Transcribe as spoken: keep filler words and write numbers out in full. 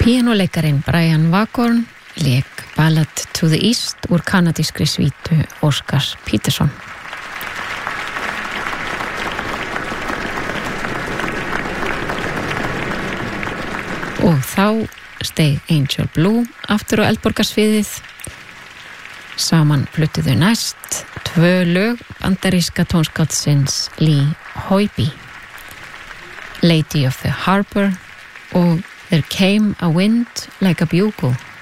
Píanóleikarin Brian Waghorn lék Ballad to the East úr kanadískri svítu Oscars Peterson. Og þá steig Angel Blue aftur á Eldborgarsviðið. Saman fluttu þau næst tvö lög bandaríska tónskáldsins Lee Hoiby, Lady of the Harbor og There Came a Wind Like a Bugle.